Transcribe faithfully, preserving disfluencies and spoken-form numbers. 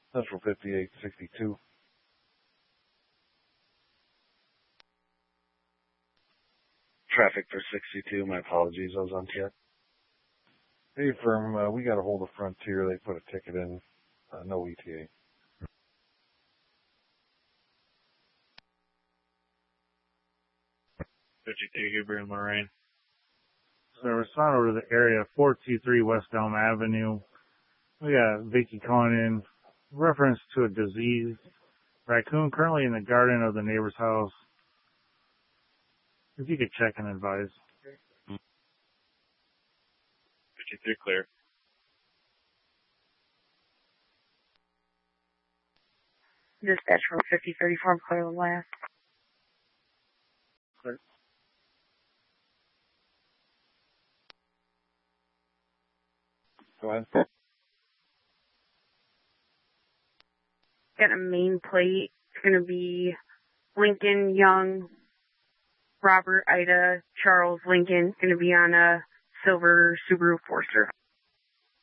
Central fifty-eight sixty-two. Traffic for sixty-two. My apologies. I was on T. Hey, firm. Uh, we got a hold of Frontier. They put a ticket in. Uh, no E T A. fifty-two Huber and Lorraine. So respond over to the area four two three West Elm Avenue. We got Vicky calling in reference to a diseased raccoon currently in the garden of the neighbor's house. If you could check and advise. fifty-three clear. Dispatch from fifty thirty-four, clear the last. Clear. Go ahead. Got a main plate. It's going to be Lincoln, Young, Robert, Ida, Charles, Lincoln. It's going to be on a silver Subaru Forester.